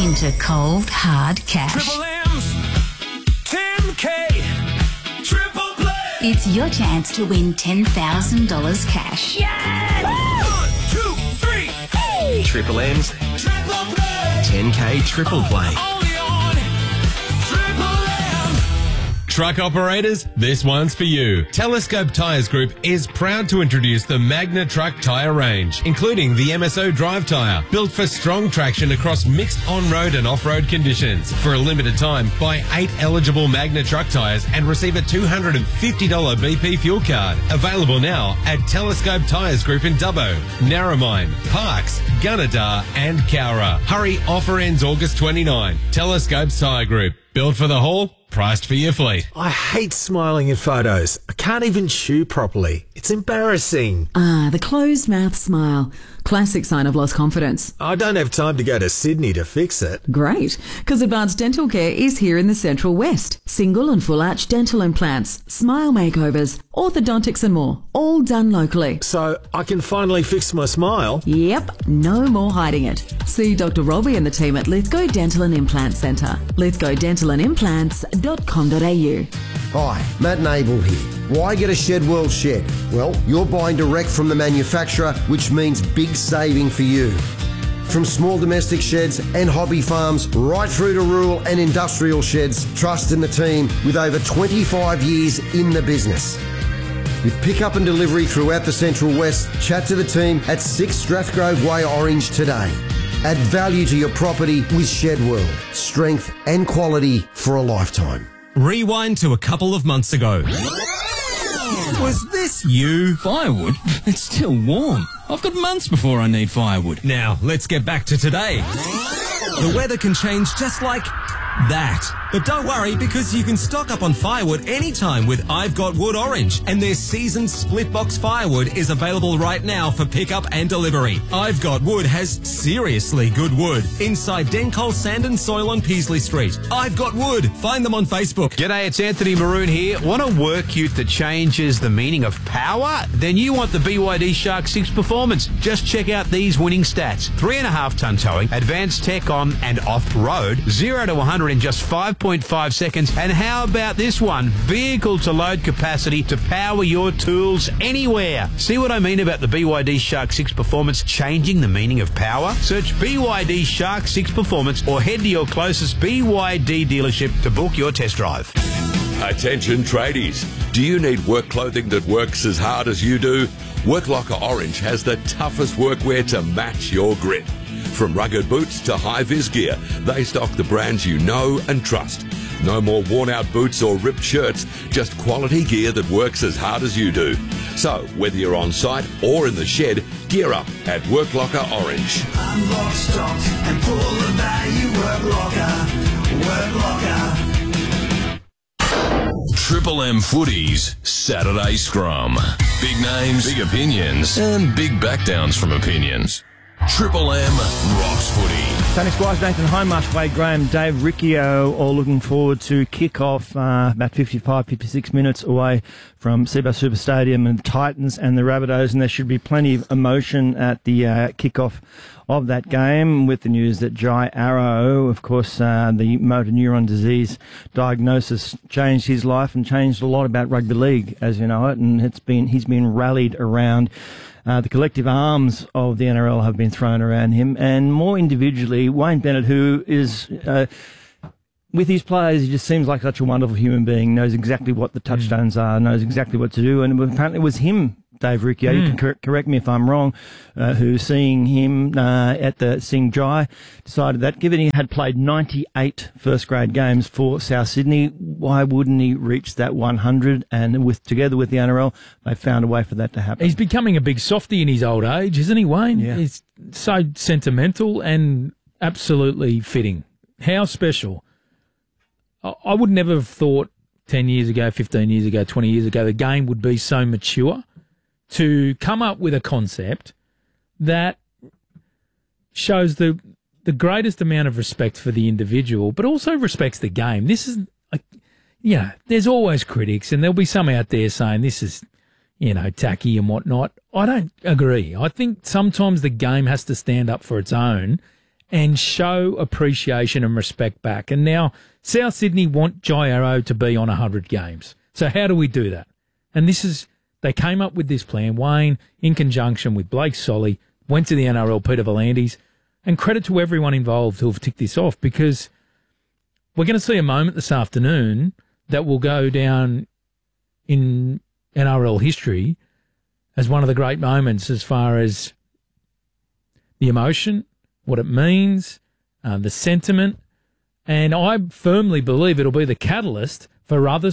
into cold, hard cash. Triple M's, 10K, triple play. It's your chance to win $10,000 cash. Yes! 1, 2, 3, hey! Triple M's, Triple play. 10K triple play. Only on Triple M. Truck operators, this one's for you. Telescope Tyres Group is proud to introduce the Magna Truck tyre range, including the MSO drive tyre, built for strong traction across mixed on-road and off-road conditions. For a limited time, buy 8 eligible Magna Truck tyres and receive a $250 BP fuel card. Available now at Telescope Tyres Group in Dubbo, Narromine, Parkes, Gunnedah and Cowra. Hurry, offer ends August 29. Telescopes Tyre Group. Built for the haul, priced for your fleet. I hate smiling in photos. I can't even chew properly. It's embarrassing. The closed mouth smile. Classic sign of lost confidence. I don't have time to go to Sydney to fix it. Great, because Advanced Dental Care is here in the Central West. Single and full arch dental implants, smile makeovers, orthodontics and more, all done locally. So I can finally fix my smile? Yep, no more hiding it. See Dr. Robbie and the team at Lithgow Dental and Implant Centre. lithgowdentalandimplants.com.au. Hi, Matt Nable here. Why get a Shed World shed? Well, you're buying direct from the manufacturer, which means big saving for you. From small domestic sheds and hobby farms right through to rural and industrial sheds, trust in the team with over 25 years in the business. With pickup and delivery throughout the Central West, chat to the team at 6 Strathgrove Way, Orange today. Add value to your property with Shed World. Strength and quality for a lifetime. Rewind to a couple of months ago. Was this you? Firewood? It's still warm. I've got months before I need firewood. Now, let's get back to today. The weather can change just like that. But don't worry, because you can stock up on firewood anytime with I've Got Wood Orange, and their seasoned split box firewood is available right now for pickup and delivery. I've Got Wood has seriously good wood inside Dencol Sand and Soil on Peasley Street. I've Got Wood. Find them on Facebook. G'day, it's Anthony Maroon here. Want a work ute that changes the meaning of power? Then you want the BYD Shark 6 Performance. Just check out these winning stats. 3.5 ton towing, advanced tech on and off-road, 0 to 100 in just 5.5 seconds. And how about this one? Vehicle to load capacity to power your tools anywhere. See what I mean about the BYD Shark 6 Performance changing the meaning of power? Search BYD Shark 6 Performance or head to your closest BYD dealership to book your test drive. Attention tradies. Do you need work clothing that works as hard as you do? Worklocker Orange has the toughest workwear to match your grit. From rugged boots to high-vis gear, they stock the brands you know and trust. No more worn-out boots or ripped shirts, just quality gear that works as hard as you do. So, whether you're on site or in the shed, gear up at Worklocker Orange. Unlock, stock, and pull the value. Worklocker. Triple M Footies Saturday Scrum. Big names, big opinions, and big backdowns from opinions. Triple M rocks footy. Tony Squires, Nathan Hindmarsh, Wade Graham, Dave Riccio, all looking forward to kick-off about 56 minutes away from Cbus Super Stadium, and the Titans and the Rabbitohs, and there should be plenty of emotion at the kick-off of that game, with the news that Jai Arrow, of course, the motor neuron disease diagnosis changed his life and changed a lot about rugby league, as you know it, and he's been rallied around. The collective arms of the NRL have been thrown around him, and more individually, Wayne Bennett, who is, with his players, he just seems like such a wonderful human being, knows exactly what the touchstones are, knows exactly what to do, and apparently it was him, Dave Riccio, you can correct me if I'm wrong, who, seeing him at the Sing Jai, decided that given he had played 98 first-grade games for South Sydney, why wouldn't he reach that 100? And together with the NRL, they found a way for that to happen. He's becoming a big softy in his old age, isn't he, Wayne? Yeah. He's so sentimental and absolutely fitting. How special. I would never have thought 10 years ago, 15 years ago, 20 years ago, the game would be so mature to come up with a concept that shows the greatest amount of respect for the individual, but also respects the game. This is, there's always critics, and there'll be some out there saying this is, tacky and whatnot. I don't agree. I think sometimes the game has to stand up for its own and show appreciation and respect back. And now South Sydney want Jai Arrow to be on 100 games. So how do we do that? And they came up with this plan. Wayne, in conjunction with Blake Solly, went to the NRL, Peter V'landys, and credit to everyone involved who have ticked this off, because we're going to see a moment this afternoon that will go down in NRL history as one of the great moments as far as the emotion, what it means, the sentiment, and I firmly believe it'll be the catalyst for other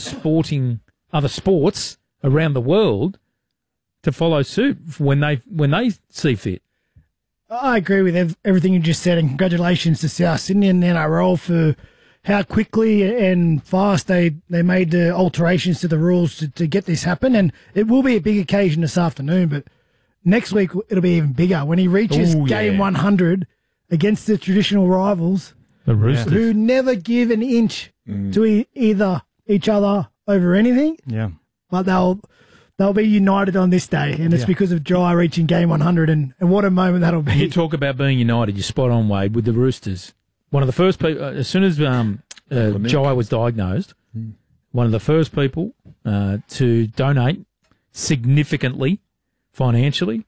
sports around the world to follow suit when they see fit. I agree with everything you just said, and congratulations to South Sydney and NRL for how quickly and fast they made the alterations to the rules to get this happen. And it will be a big occasion this afternoon, but next week it'll be even bigger when he reaches game 100 against the traditional rivals, the Roosters, who never give an inch to either each other over anything. Yeah, but they'll be united on this day, and it's because of Jai reaching game 100, and what a moment that'll be. You talk about being united, you're spot on, Wade, with the Roosters. One of the first people, as soon as Jai was diagnosed, one of the first people to donate significantly financially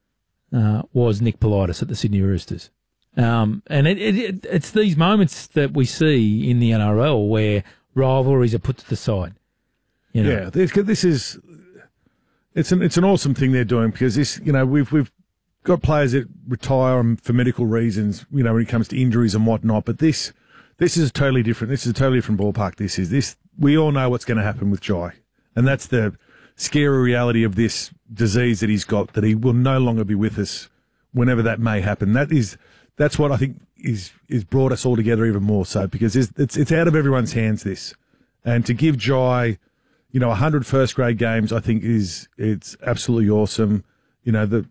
was Nick Politis at the Sydney Roosters. And it's these moments that we see in the NRL where rivalries are put to the side. You know? Yeah, this is it's an awesome thing they're doing, because this, you know, we've got players that retire for medical reasons, you know, when it comes to injuries and whatnot. But this is totally different. This is a totally different ballpark. This we all know what's going to happen with Jai, and that's the scary reality of this disease that he's got, that he will no longer be with us whenever that may happen. That's what I think is brought us all together even more so, because it's out of everyone's hands, this. And to give Jai, you know, 100 first grade games, I think it's absolutely awesome. You know,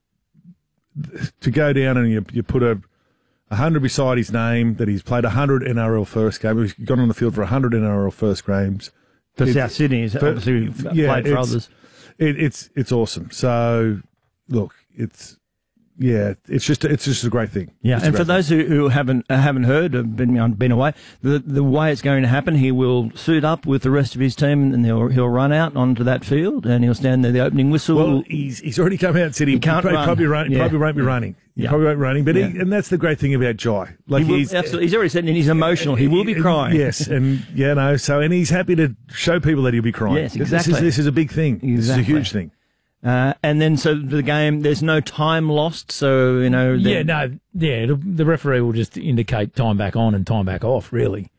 to go down and you put 100 beside his name, that he's played 100 NRL first games, he's gone on the field for 100 NRL first games. For South Sydney, he's obviously played for others. It's awesome. So look, it's just a great thing. Yeah, and for those who haven't heard, been away, the way it's going to happen, he will suit up with the rest of his team, and he'll run out onto that field, and he'll stand there, the opening whistle. Well, he's already come out and said he probably won't be running. He probably won't be running, but and that's the great thing about Jai. Like he's already said, and he's emotional. He will be crying. Yes, and and he's happy to show people that he'll be crying. Yes, exactly. This is a big thing. Exactly. This is a huge thing. And then, so the game, there's no time lost, so, you know... the referee will just indicate time back on and time back off, really.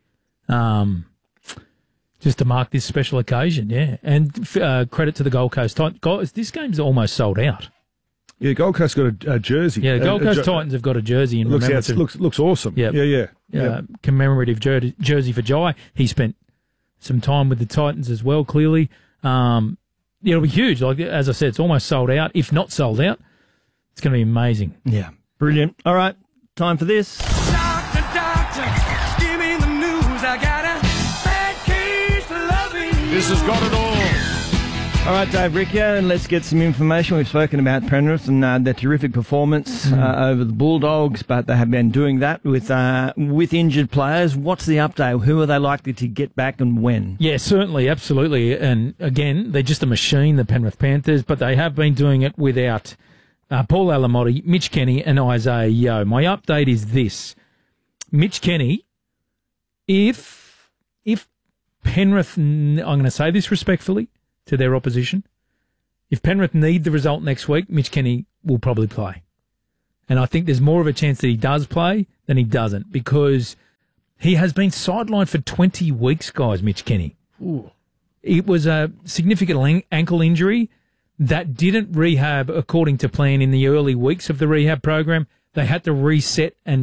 Just to mark this special occasion, yeah. And credit to the Gold Coast Titans. This game's almost sold out. Yeah, Gold Coast got a jersey. Yeah, Gold Coast Titans have got a jersey. And looks awesome. Yep. Yeah. Commemorative jersey for Jai. He spent some time with the Titans as well, clearly. It'll be huge. Like, as I said, it's almost sold out. If not sold out, it's going to be amazing. Yeah. Brilliant. All right. Time for this. Doctor, give me the news. I got a bad case of loving. This has got it all. All right, Dave Riccio, and let's get some information. We've spoken about Penrith and their terrific performance over the Bulldogs, but they have been doing that with injured players. What's the update? Who are they likely to get back and when? Yeah, certainly, absolutely. And again, they're just a machine, the Penrith Panthers, but they have been doing it without Paul Alamotti, Mitch Kenny, and Isaiah Yeo. My update is this. Mitch Kenny, if Penrith, I'm going to say this respectfully to their opposition, if Penrith need the result next week, Mitch Kenny will probably play. And I think there's more of a chance that he does play than he doesn't, because he has been sidelined for 20 weeks, guys, Mitch Kenny. Ooh. It was a significant ankle injury that didn't rehab according to plan in the early weeks of the rehab program. They had to reset and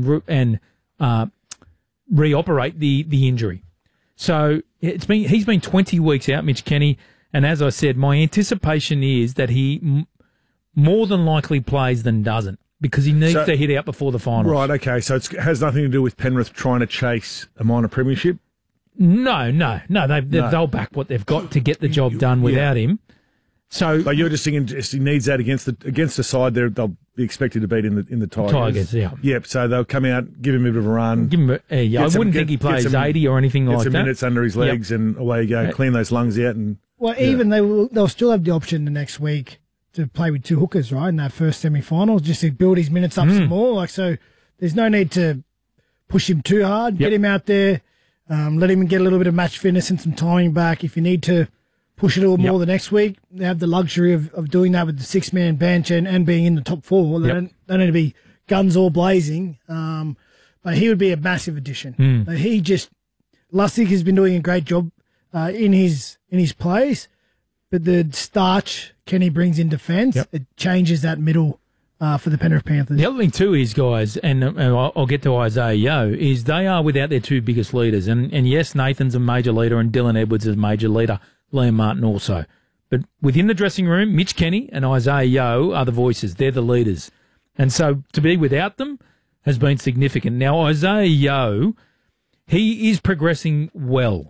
reoperate the injury. So he's been 20 weeks out, Mitch Kenny. And as I said, my anticipation is that he more than likely plays than doesn't, because he needs to hit out before the finals. Right, okay. So it has nothing to do with Penrith trying to chase a minor premiership? No. They'll back what they've got to get the job done without him. So, but you're just thinking he needs that against the side there. They'll be expected to beat in the Tigers. Tigers, yeah. Yep, so they'll come out, give him a bit of a run. Give him I wouldn't think he plays 80 or anything like that. Get some minutes under his legs and away you go. Clean those lungs out. Even they'll still have the option the next week to play with two hookers, right, in that first semi-final, just to build his minutes up some more. So there's no need to push him too hard. Get him out there, let him get a little bit of match fitness and some timing back. If you need to push it a little more the next week, they have the luxury of doing that with the six-man bench and being in the top four. They don't need to be guns all blazing. But he would be a massive addition. But Lussick has been doing a great job in his plays, but the starch Kenny brings in defence, it changes that middle for the Penrith Panthers. The other thing too is, guys, and I'll get to Isaiah Yeo, is they are without their two biggest leaders. And yes, Nathan's a major leader and Dylan Edwards is a major leader, Liam Martin also. But within the dressing room, Mitch Kenny and Isaiah Yeo are the voices. They're the leaders. And so to be without them has been significant. Now, Isaiah Yeo, he is progressing well,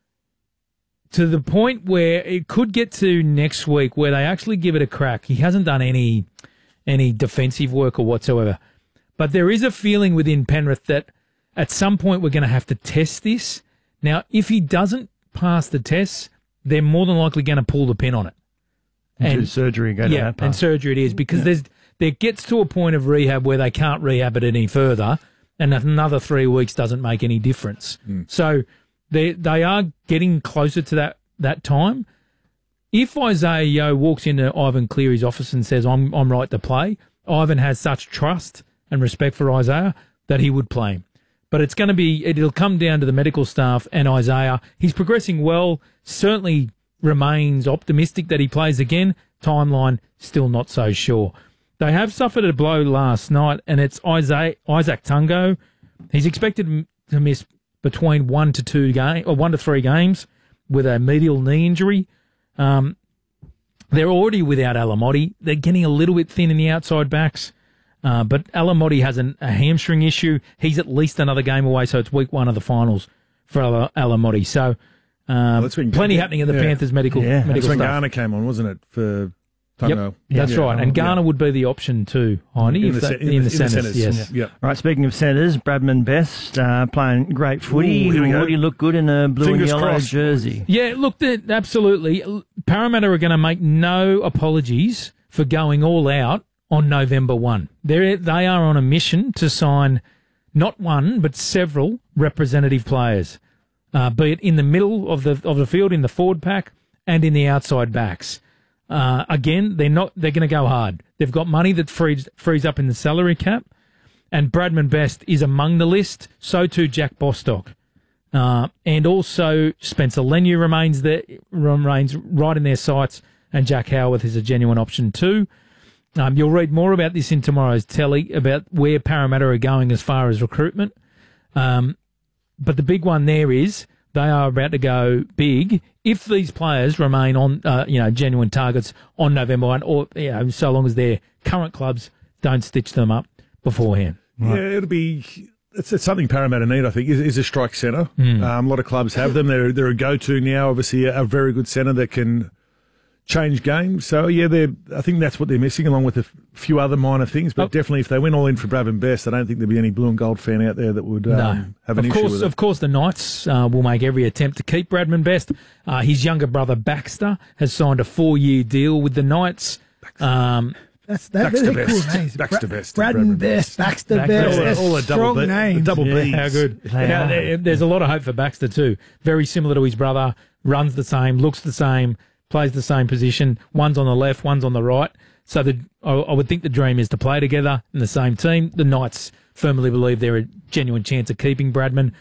to the point where it could get to next week where they actually give it a crack. He hasn't done any defensive work or whatsoever. But there is a feeling within Penrith that at some point we're going to have to test this. Now, if he doesn't pass the tests, they're more than likely going to pull the pin on it. And do surgery and go to that part. And surgery it is, because there gets to a point of rehab where they can't rehab it any further, and another 3 weeks doesn't make any difference. So they are getting closer to that time. If Isaiah Yeo walks into Ivan Cleary's office and says, I'm right to play, Ivan has such trust and respect for Isaiah that he would play him. But it'll come down to the medical staff and Isaiah. He's progressing well, certainly remains optimistic that he plays again. Timeline, still not so sure. They have suffered a blow last night, and it's Isaac Tungo. He's expected to miss between 1 to 3 games with a medial knee injury. They're already without Alamotti. They're getting a little bit thin in the outside backs. But Alamotti has a hamstring issue. He's at least another game away, so it's week 1 of the finals for Alamotti. So plenty happening in the Panthers medical That's when stuff. Garner came on, wasn't it, for Tungo? That's right. And Garner would be the option too, Heine, in the centres. Yes. All right, speaking of centres, Bradman Best playing great footy. Would he look good in a blue and yellow jersey? Yeah, look, absolutely. Parramatta are going to make no apologies for going all out on November 1. They are on a mission to sign not one, but several representative players, be it in the middle of the field, in the forward pack, and in the outside backs. Again, they're going to go hard. They've got money that frees up in the salary cap, and Bradman Best is among the list. So too Jack Bostock, and also Spencer Leniu remains right in their sights, and Jack Howarth is a genuine option too. You'll read more about this in tomorrow's telly about where Parramatta are going as far as recruitment. But the big one there is they are about to go big if these players remain on, genuine targets on November 1, or so long as their current clubs don't stitch them up beforehand. Right. Yeah, it'll be. It's something Parramatta need, I think, is a strike centre. A lot of clubs have them. They're a go-to now. Obviously, a very good centre that can change games. So, I think that's what they're missing, along with a few other minor things. But definitely, if they went all in for Bradman Best, I don't think there'd be any blue and gold fan out there that would have an issue with it. Of course, the Knights will make every attempt to keep Bradman Best. His younger brother, Baxter, has signed a 4-year deal with the Knights. That's cool names. Baxter Best. Bradman Best, Baxter Best. All a double names. Double Bs. How good. There's a lot of hope for Baxter too. Very similar to his brother, runs the same, looks the same, plays the same position. One's on the left, one's on the right. So I would think the dream is to play together in the same team. The Knights firmly believe they're a genuine chance of keeping Bradman.